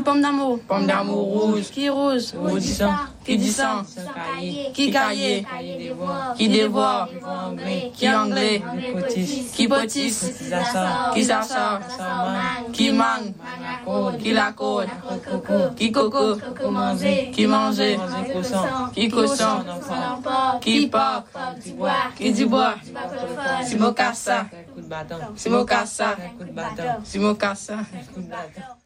pomme d'amour. Pomme d'amour rouge. Qui rose. Rougissant. Qui dit sang. Qui caillé. Qui dévore. Qui anglais. Qui potisse. Qui s'assort. Qui mangue. Qui la côte. Qui coco. Qui mange. Qui cochon. Qui porc. Qui dit bois. Si mocassa. Si mocassa. Si mocassa.